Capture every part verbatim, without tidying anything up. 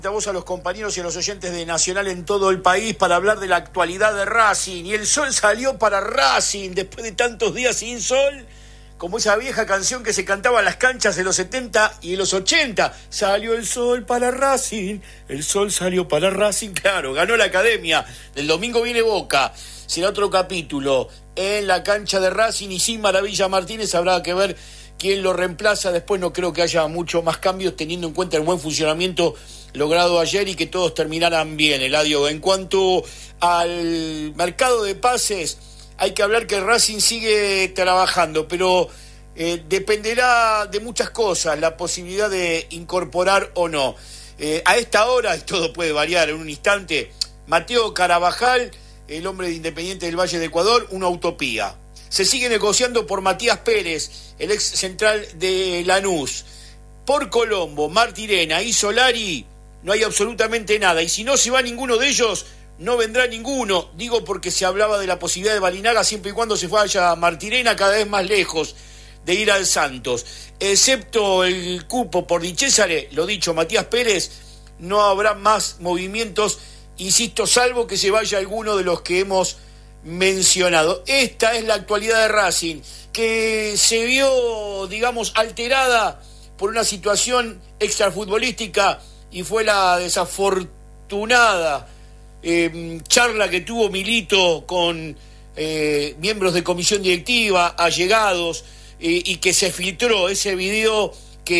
A vos, a los compañeros y a los oyentes de Nacional en todo el país para hablar de la actualidad de Racing. Y el sol salió para Racing después de tantos días sin sol, como esa vieja canción que se cantaba en las canchas de los setenta y en los ochenta. Salió el sol para Racing, el sol salió para Racing. Claro, ganó la academia. El domingo viene Boca. Será otro capítulo en la cancha de Racing y sin Maravilla Martínez. Habrá que ver quién lo reemplaza. Después no creo que haya mucho más cambios teniendo en cuenta el buen funcionamiento logrado ayer y que todos terminaran bien, Eladio. En cuanto al mercado de pases, hay que hablar que Racing sigue trabajando, pero eh, dependerá de muchas cosas la posibilidad de incorporar o no. Eh, a esta hora, y todo puede variar en un instante, Mateo Carabajal, el hombre de Independiente del Valle de Ecuador, una utopía. Se sigue negociando por Matías Pérez, el ex central de Lanús. Por Colombo, Martirena y Solari no hay absolutamente nada. Y si no se va ninguno de ellos, no vendrá ninguno. Digo porque se hablaba de la posibilidad de Barinaga siempre y cuando se vaya Martirena cada vez más lejos de ir al Santos. Excepto el cupo por Di Cesare, lo dicho, Matías Pérez, no habrá más movimientos, insisto, salvo que se vaya alguno de los que hemos mencionado. Esta es la actualidad de Racing, que se vio, digamos, alterada por una situación extrafutbolística y fue la desafortunada eh, charla que tuvo Milito con eh, miembros de comisión directiva, allegados, eh, y que se filtró ese video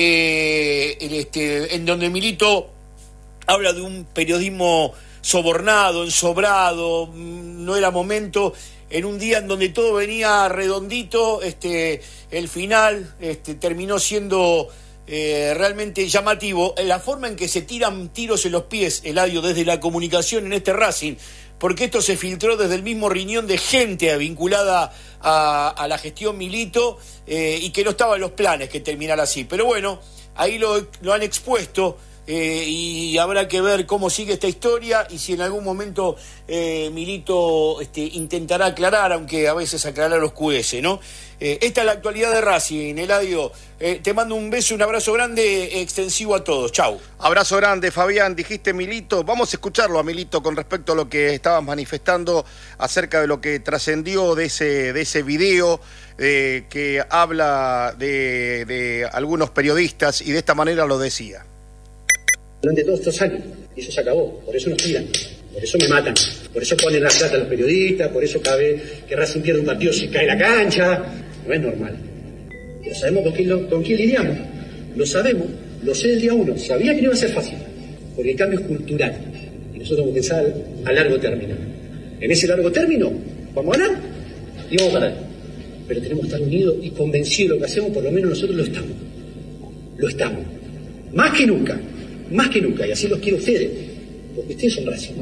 que este, en donde Milito habla de un periodismo sobornado, ensobrado, no era momento, en un día en donde todo venía redondito. Este, el final este, terminó siendo eh, realmente llamativo, la forma en que se tiran tiros en los pies, Eladio, desde la comunicación en este Racing, porque esto se filtró desde el mismo riñón de gente vinculada a, a la gestión Milito, eh, y que no estaba en los planes que terminara así, pero bueno, ahí lo, lo han expuesto. Eh, y habrá que ver cómo sigue esta historia y si en algún momento eh, Milito este, intentará aclarar, aunque a veces aclarar oscurece, ¿no? Eh, esta es la actualidad de Racing, Eladio. Eh, te mando un beso, un abrazo grande, extensivo a todos. Chau. Abrazo grande, Fabián. Dijiste Milito. Vamos a escucharlo a Milito con respecto a lo que estabas manifestando acerca de lo que trascendió de ese, de ese video eh, que habla de, de algunos periodistas y de esta manera lo decía. Durante todos estos años, y eso se acabó, por eso nos tiran, por eso me matan, por eso ponen la plata a los periodistas, por eso cada vez que Racing pierde un partido se cae la cancha, no es normal. Pero sabemos con quién, lo, con quién lidiamos, lo sabemos, lo sé del día uno, sabía que no iba a ser fácil, porque el cambio es cultural, y nosotros tenemos que pensar a largo término. En ese largo término, vamos a ganar y vamos a ganar, pero tenemos que estar unidos y convencidos de lo que hacemos, por lo menos nosotros lo estamos, lo estamos, más que nunca. Más que nunca, y así los quiero a ustedes, porque ustedes son Racing.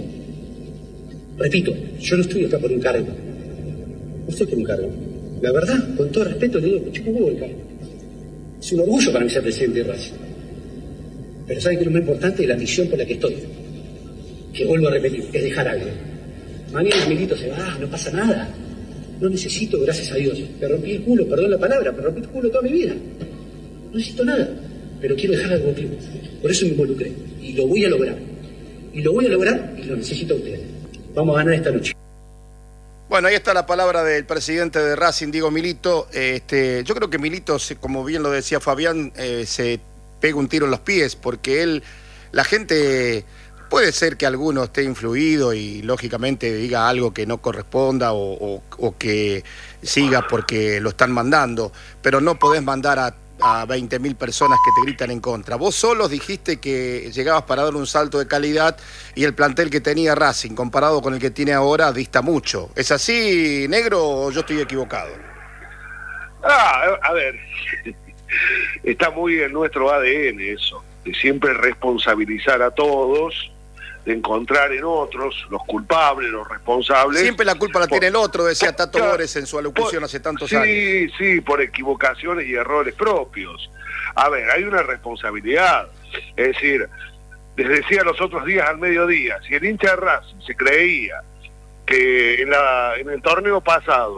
Repito, yo no estoy acá por un cargo, no estoy por un cargo. La verdad, con todo respeto, le digo, chico, huevo el cargo. Es un orgullo para mí ser presidente de Racing. Pero ¿saben qué es lo más importante? La misión por la que estoy, que vuelvo a repetir, es dejar algo. Mañana el Milito se va, no pasa nada. No necesito, gracias a Dios. Me rompí el culo, perdón la palabra, me rompí el culo toda mi vida. No necesito nada, pero quiero dejar algo contigo. Por eso me involucré. Y lo voy a lograr. Y lo voy a lograr y lo necesito a ustedes. Vamos a ganar esta noche. Bueno, ahí está la palabra del presidente de Racing, Diego Milito. Este, yo creo que Milito, como bien lo decía Fabián, eh, se pega un tiro en los pies, porque él, la gente, puede ser que alguno esté influido y lógicamente diga algo que no corresponda o, o, o que siga porque lo están mandando, pero no podés mandar a a veinte mil personas que te gritan en contra. Vos solos dijiste que llegabas para dar un salto de calidad y el plantel que tenía Racing comparado con el que tiene ahora dista mucho. ¿Es así, negro, o yo estoy equivocado? Ah, a ver, está muy en nuestro A D N eso, de siempre responsabilizar a todos, de encontrar en otros los culpables, los responsables. Siempre la culpa la por, tiene el otro, decía Tato por, Bores en su alocución por, hace tantos sí, años. Sí, sí, por equivocaciones y errores propios. A ver, hay una responsabilidad. Es decir, les decía los otros días al mediodía, si el hincha de Racing se creía que en, la, en el torneo pasado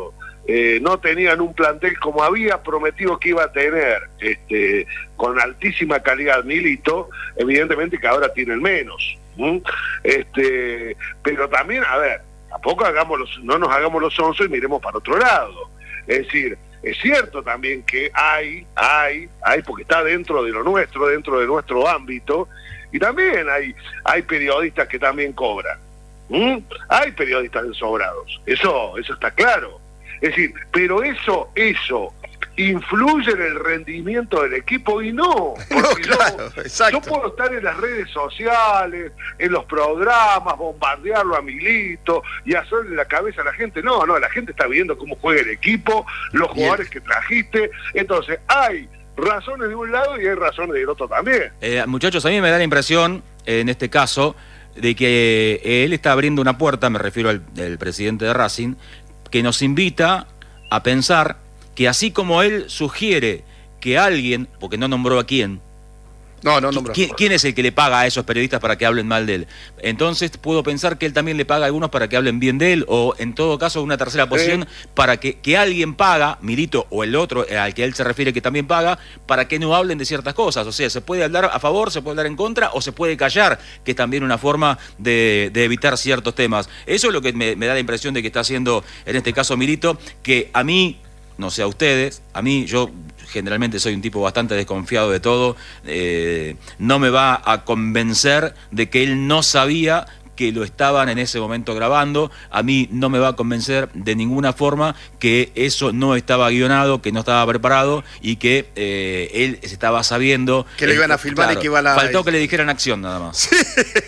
eh, no tenían un plantel como había prometido que iba a tener, este, con altísima calidad Milito, evidentemente que ahora tienen menos. ¿Mm? Este, pero también, a ver, tampoco hagamos los, no nos hagamos los onzos y miremos para otro lado. Es decir, es cierto también que hay, hay, hay, porque está dentro de lo nuestro, dentro de nuestro ámbito, y también hay, hay periodistas que también cobran. ¿Mm? Hay periodistas ensobrados, eso, eso está claro. Es decir, pero eso, eso influye en el rendimiento del equipo y no, porque no, claro, yo, yo puedo estar en las redes sociales, en los programas, bombardearlo a Milito y hacerle la cabeza a la gente. No, no, la gente está viendo cómo juega el equipo, los jugadores Bien. que trajiste. Entonces hay razones de un lado y hay razones del otro también. Eh, muchachos, a mí me da la impresión, en este caso, de que él está abriendo una puerta, me refiero al, al presidente de Racing, que nos invita a pensar que así como él sugiere que alguien, porque no nombró a quién, no, no nombró. ¿quién, ¿quién es el que le paga a esos periodistas para que hablen mal de él? Entonces puedo pensar que él también le paga a algunos para que hablen bien de él, o en todo caso una tercera posición, sí. para que, que alguien paga, Milito o el otro al que él se refiere que también paga, para que no hablen de ciertas cosas. O sea, se puede hablar a favor, se puede hablar en contra, o se puede callar, que es también una forma de, de evitar ciertos temas. Eso es lo que me, me da la impresión de que está haciendo en este caso Milito, que a mí, no sé a ustedes, a mí, yo generalmente soy un tipo bastante desconfiado de todo, eh, no me va a convencer de que él no sabía que lo estaban en ese momento grabando. A mí no me va a convencer de ninguna forma que eso no estaba guionado, que no estaba preparado y que eh, él estaba sabiendo que lo iban a filmar, claro, y que iban a... Faltó que le dijeran acción nada más. Sí.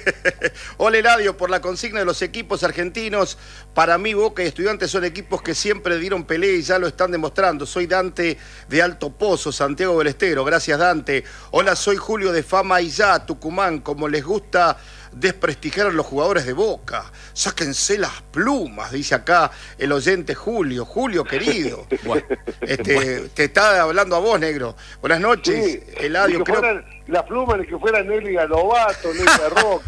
Ole Eladio, por la consigna de los equipos argentinos, para mí Boca y Estudiantes son equipos que siempre dieron pelea y ya lo están demostrando. Soy Dante de Alto Pozo, Santiago del Estero. Gracias, Dante. Hola, soy Julio de Fama y ya, Tucumán. Como les gusta desprestigiar a los jugadores de Boca, sáquense las plumas, dice acá el oyente Julio. Julio, querido, bueno, este, bueno. te está hablando a vos, negro. Buenas noches, sí, Eladio. Que creo... fueran las plumas de que fuera Nelly Galobato, Nelly Rock.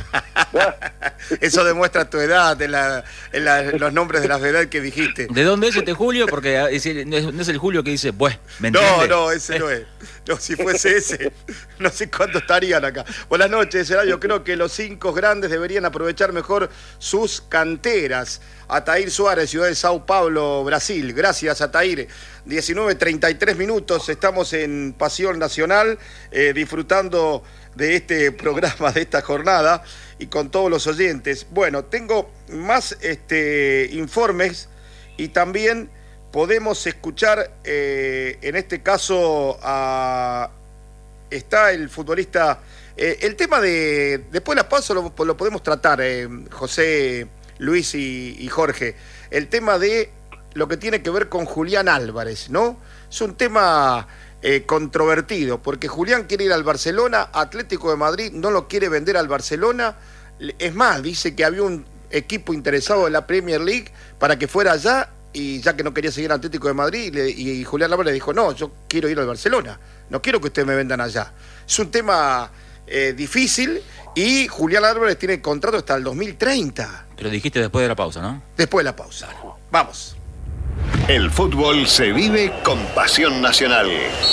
Eso demuestra tu edad, en, la, en, la, en los nombres de las edades que dijiste. ¿De dónde es este Julio? Porque es el, no es el Julio que dice, pues, ¿me entiendes? No, no, ese no es. No, si fuese ese, no sé cuántos estarían acá. Buenas noches, Eladio. Creo que los cinco grandes deberían aprovechar mejor sus canteras. Atair Suárez, ciudad de Sao Paulo, Brasil. Gracias, Atair. diecinueve treinta y tres minutos, estamos en Pasión Nacional, eh, disfrutando de este programa, de esta jornada, y con todos los oyentes. Bueno, tengo más este, informes, y también podemos escuchar, eh, en este caso, a, está el futbolista... Eh, el tema de... Después de las pasos lo, lo podemos tratar, eh, José, Luis y, y Jorge. El tema de lo que tiene que ver con Julián Álvarez, ¿no? Es un tema eh, controvertido, porque Julián quiere ir al Barcelona, Atlético de Madrid no lo quiere vender al Barcelona. Es más, dice que había un equipo interesado en la Premier League para que fuera allá, y ya que no quería seguir al Atlético de Madrid, le, y Julián Álvarez le dijo, no, yo quiero ir al Barcelona, no quiero que ustedes me vendan allá. Es un tema eh, difícil, y Julián Álvarez tiene contrato hasta el dos mil treinta. Pero dijiste después de la pausa, ¿no? Después de la pausa. Vamos. El fútbol se vive con Pasión Nacional.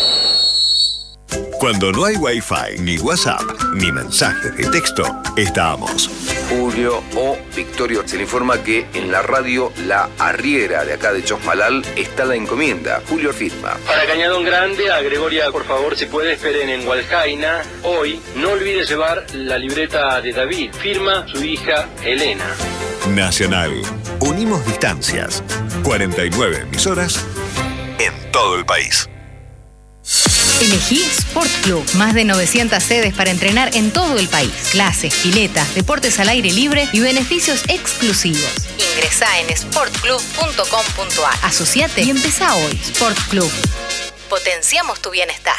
Cuando no hay Wi-Fi, ni WhatsApp, ni mensajes de texto, estamos. Julio o Victorio, se le informa que en la radio La Arriera de acá de Chosmalal está la encomienda. Julio firma. Para Cañadón Grande, a Gregoria, por favor, si puede, esperen en Hualcaina. Hoy, no olvide llevar la libreta de David. Firma su hija Elena. Nacional. Unimos distancias. cuarenta y nueve emisoras en todo el país. Elegí Sport Club, más de novecientas sedes para entrenar en todo el país. Clases, piletas, deportes al aire libre y beneficios exclusivos. Ingresá en sport club punto com punto a r. Asociate y empezá hoy. Sport Club. Potenciamos tu bienestar.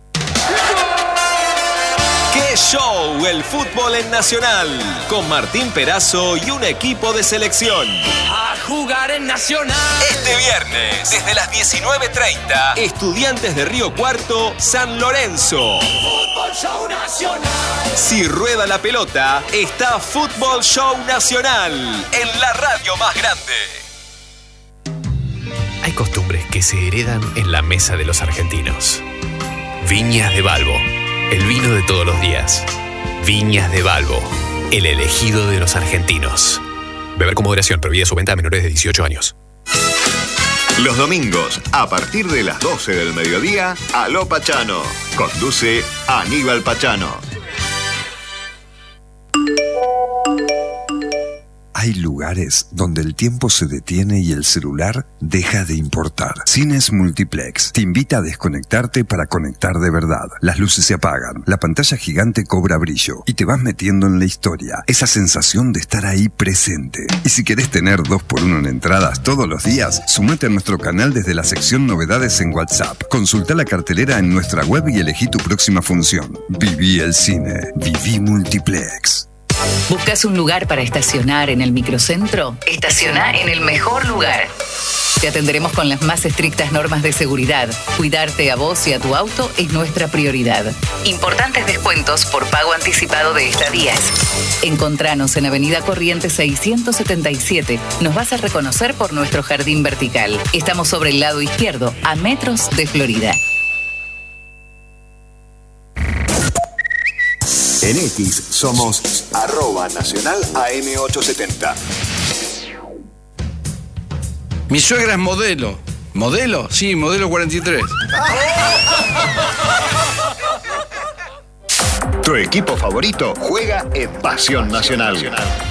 ¡Qué show! El fútbol en Nacional, con Martín Perazo y un equipo de selección. A jugar en Nacional. Este viernes, desde las diecinueve treinta, Estudiantes de Río Cuarto, San Lorenzo. Fútbol Show Nacional. Si rueda la pelota, está Fútbol Show Nacional, en la radio más grande. Hay costumbres que se heredan en la mesa de los argentinos. Viñas de Balbo, el vino de todos los días. Viñas de Balbo, el elegido de los argentinos. Beber con moderación, prohibida su venta a menores de dieciocho años. Los domingos, a partir de las doce del mediodía, Aló Pachano. Conduce Aníbal Pachano. Hay lugares donde el tiempo se detiene y el celular deja de importar. Cines Multiplex te invita a desconectarte para conectar de verdad. Las luces se apagan, la pantalla gigante cobra brillo y te vas metiendo en la historia. Esa sensación de estar ahí presente. Y si querés tener dos por uno en entradas todos los días, sumate a nuestro canal desde la sección Novedades en WhatsApp. Consulta la cartelera en nuestra web y elegí tu próxima función. Viví el cine. Viví Multiplex. ¿Buscas un lugar para estacionar en el microcentro? Estaciona en el mejor lugar. Te atenderemos con las más estrictas normas de seguridad. Cuidarte a vos y a tu auto es nuestra prioridad. Importantes descuentos por pago anticipado de estadías. Encontranos en Avenida Corrientes seiscientos setenta y siete. Nos vas a reconocer por nuestro jardín vertical. Estamos sobre el lado izquierdo, a metros de Florida. En X somos arroba nacional A M ochocientos setenta. Mi suegra es modelo. ¿Modelo? Sí, modelo cuarenta y tres. Tu equipo favorito juega en Pasión Nacional.